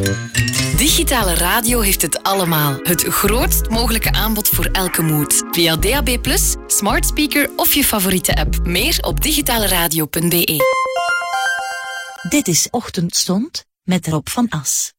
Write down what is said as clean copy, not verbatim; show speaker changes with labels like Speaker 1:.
Speaker 1: Digitale radio heeft het allemaal. Het grootst mogelijke aanbod voor elke mood. Via DAB+, smart speaker of je favoriete app. Meer op digitaleradio.be.
Speaker 2: Dit is Ochtendstond met Rob van As.